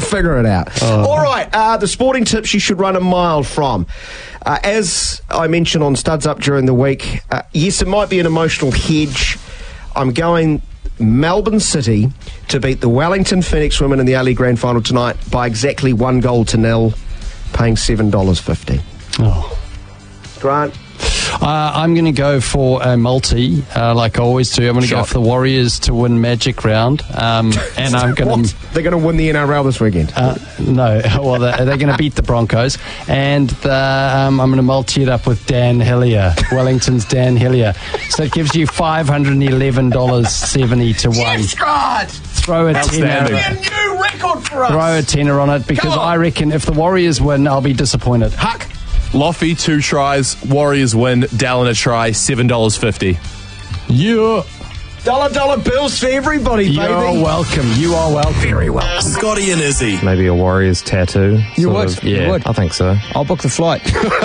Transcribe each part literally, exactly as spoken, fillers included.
figure it out. Oh. All right, uh, the sporting tips you should run a mile from. Uh, as I mentioned on Studs Up during the week, uh, yes, it might be an emotional hedge. I'm going Melbourne City to beat the Wellington Phoenix women in the A-League Grand Final tonight by exactly one goal to nil, paying seven dollars fifty. Oh. Grant? Uh, I'm going to go for a multi, uh, like I always do. I'm going to go for the Warriors to win Magic Round. Um, and I'm going to... They're going to win the N R L this weekend? Uh, no, well, they're, they're going to beat the Broncos. And the, um, I'm going to multi it up with Dan Hillier, Wellington's Dan Hillier. So it gives you five hundred eleven dollars seventy to one. Yes, God! Throw a tenner. A new record for us! Throw a tenner on it, because I reckon if the Warriors win, I'll be disappointed. Huck! Loffy, two tries. Warriors win. Dallin, a try. seven dollars fifty. Yeah. Dollar dollar bills for everybody, baby. You're welcome. You are welcome. Very well. Scotty and Izzy. Maybe a Warriors tattoo. You sort would. of. You Yeah, would. I think so. I'll book the flight.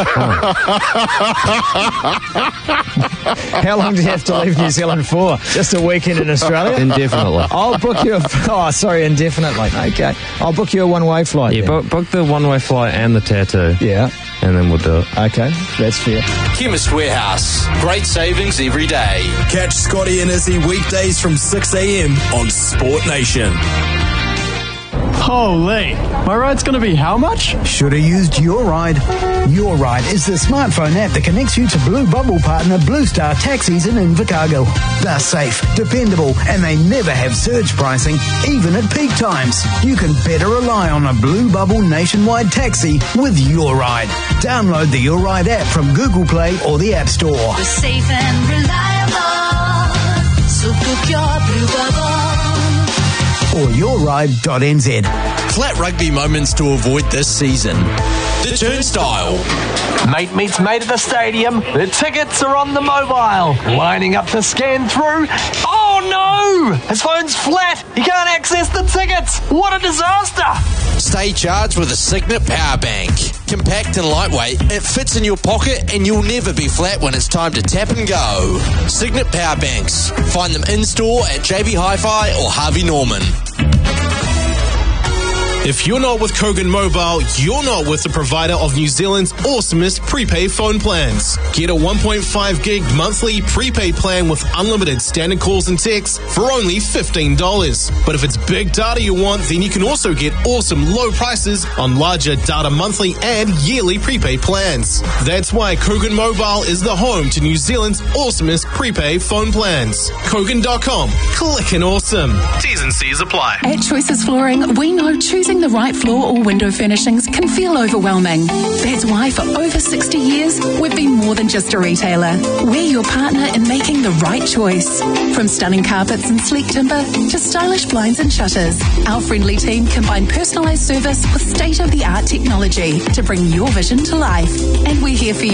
How long do you have to leave New Zealand for? Just a weekend in Australia? Indefinitely. I'll book you a... Oh, sorry, indefinitely. Okay. I'll book you a one-way flight. Yeah, then. book, book the one-way flight and the tattoo. Yeah. And then we'll do it. Okay, that's fair. Chemist Warehouse. Great savings every day. Catch Scotty and Izzy weekdays from six a.m. on Sport Nation. Holy. My ride's going to be how much? Should have used Your Ride. Your Ride is the smartphone app that connects you to Blue Bubble partner Blue Star Taxis in Invercargill. They're safe, dependable, and they never have surge pricing, even at peak times. You can better rely on a Blue Bubble nationwide taxi with Your Ride. Download the Your Ride app from Google Play or the App Store. We're safe and reliable, so book your Blue Bubble. Or your ride dot n z. Flat rugby moments to avoid this season. The Turnstile. Mate meets mate at the stadium. The tickets are on the mobile. Lining up to scan through. Oh no! His phone's flat. He can't access the tickets. What a disaster! Stay charged with a Signet Power Bank. Compact and lightweight, it fits in your pocket and you'll never be flat when it's time to tap and go. Signet Power Banks. Find them in-store at J B Hi-Fi or Harvey Norman. If you're not with Kogan Mobile, you're not with the provider of New Zealand's awesomest prepaid phone plans. Get a one point five gig monthly prepaid plan with unlimited standard calls and texts for only fifteen dollars. But if it's big data you want, then you can also get awesome low prices on larger data monthly and yearly prepaid plans. That's why Kogan Mobile is the home to New Zealand's awesomest prepaid phone plans. Kogan dot com. Clickin' awesome. T's and C's apply. At Choices Flooring, we know choosing the right floor or window furnishings can feel overwhelming. That's why for over sixty years, we've been more than just a retailer. We're your partner in making the right choice. From stunning carpets and sleek timber to stylish blinds and shutters, our friendly team combine personalised service with state-of-the-art technology to bring your vision to life. And we're here for you